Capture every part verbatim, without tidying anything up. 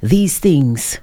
these things.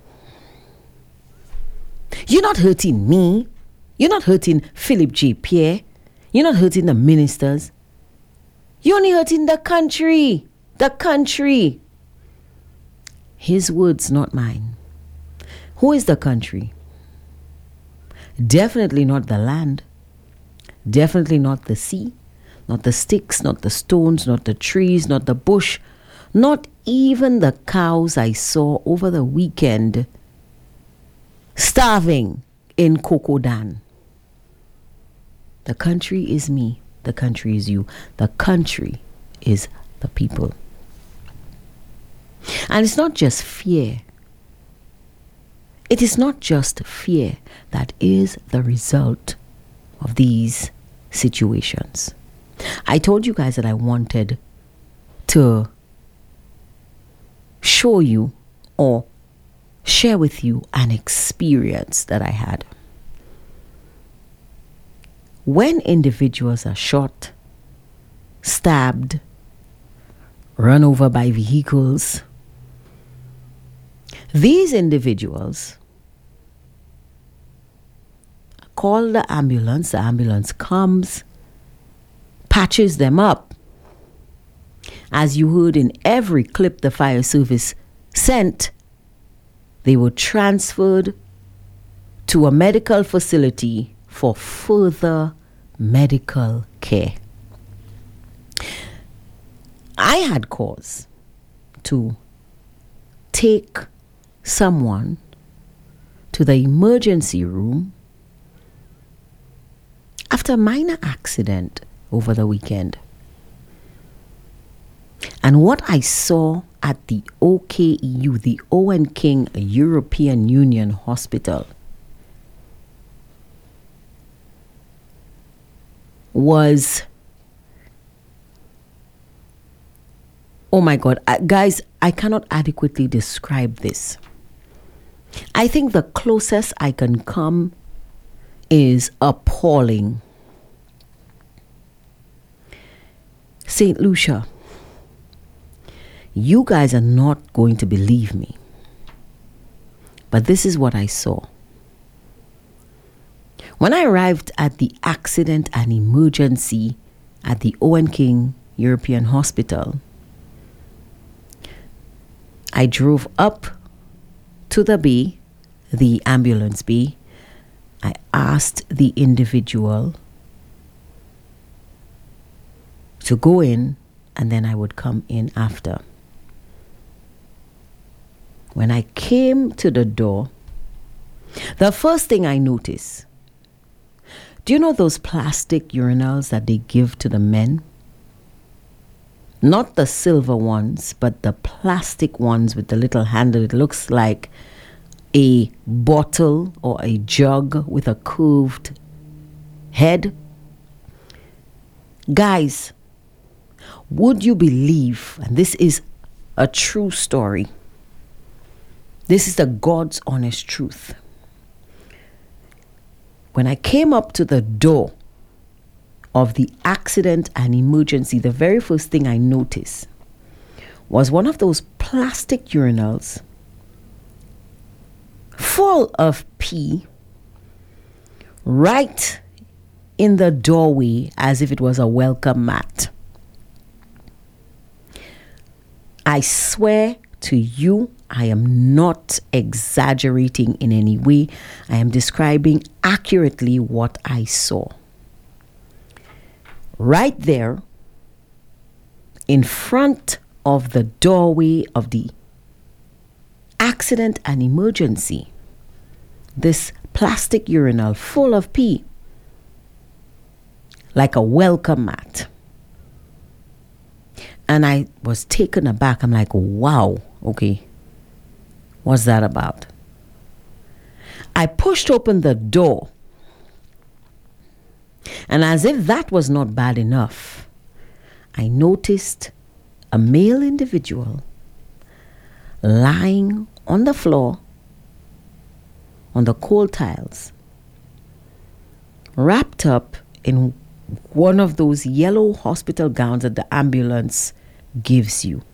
You're not hurting me. You're not hurting Philip J. Pierre. You're not hurting the ministers. You're only hurting the country. The country. His words, not mine. Who is the country? Definitely not the land. Definitely not the sea. Not the sticks, not the stones, not the trees, not the bush. Not even the cows I saw over the weekend starving in Kokodan. The country is me. The country is you. The country is the people. And it's not just fear. It is not just fear that is the result of these situations. I told you guys that I wanted to show you or share with you an experience that I had. When individuals are shot, stabbed, run over by vehicles, these individuals call the ambulance. The ambulance comes, patches them up. As you heard in every clip the fire service sent, they were transferred to a medical facility for further medical care. I had cause to take someone to the emergency room after a minor accident over the weekend. And what I saw at the O K E U, the Owen King European Union Hospital, was, oh my God, uh, guys, I cannot adequately describe this. I think the closest I can come is appalling. Saint Lucia, you guys are not going to believe me, but this is what I saw. When I arrived at the accident and emergency at the Owen King European Hospital, I drove up to the bay, the ambulance bay. I asked the individual to go in, and then I would come in after. When I came to the door, the first thing I noticed, do you know those plastic urinals that they give to the men? Not the silver ones, but the plastic ones with the little handle. It looks like a bottle or a jug with a curved head. Guys, would you believe, and this is a true story, this is the God's honest truth. When I came up to the door of the accident and emergency, the very first thing I noticed was one of those plastic urinals full of pee right in the doorway as if it was a welcome mat. I swear to you, I am not exaggerating in any way. I am describing accurately what I saw. Right there, in front of the doorway of the accident and emergency, this plastic urinal full of pee, like a welcome mat. And I was taken aback. I'm like, wow, okay, what's that about? I pushed open the door, and as if that was not bad enough, I noticed a male individual lying on the floor, on the cold tiles, wrapped up in one of those yellow hospital gowns that the ambulance gives you.